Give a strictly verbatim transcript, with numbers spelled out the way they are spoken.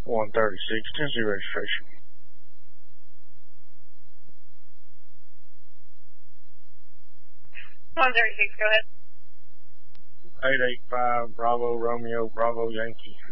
one thirty-six, Tennessee registration. one thirty-six, go ahead. eight eight five Bravo Romeo Bravo Yankee.